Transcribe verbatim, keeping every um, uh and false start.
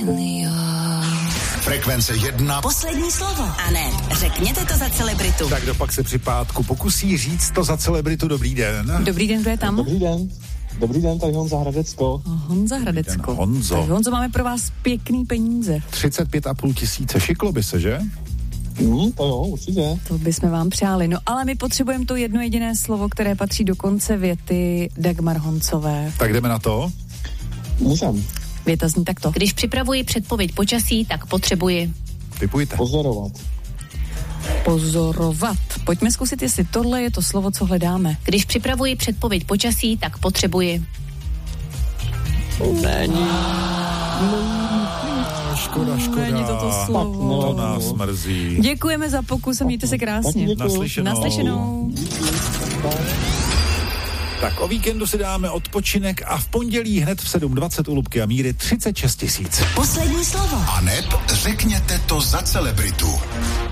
Frekvence jedna. Poslední slovo. A ne, řekněte to za celebritu. Tak dopak se při pátku pokusí říct to za celebritu. Dobrý den. Dobrý den, kdo je tam? Dobrý den. Dobrý den, tady Honza Hradecko. Honza Hradecko. Honzo. Tak Honzo, máme pro vás pěkný peníze. třicet pět a půl tisíce, šiklo by se, že? Mm, to jo, určitě. To bychom vám přáli. No ale my potřebujeme to jedno jediné slovo, které patří do konce věty Dagmar Honcové. Tak jdeme na to. Můžem. Věta zní takto. Když připravuji předpověď počasí, tak potřebuji. Typujte. Pozorovat. Pozorovat. Pojďme zkusit, jestli tohle je to slovo, co hledáme. Když připravuji předpověď počasí, tak potřebuji. Není. Škoda, škoda. Není to to slovo. To nás mrzí. Děkujeme za pokus a mějte se krásně. Naslyšenou. Naslyšenou. Tak o víkendu si dáme odpočinek a v pondělí hned v sedm dvacet u Lubky a Míry třicet šest tisíc. Poslední slovo. A neb řekněte to za celebritu.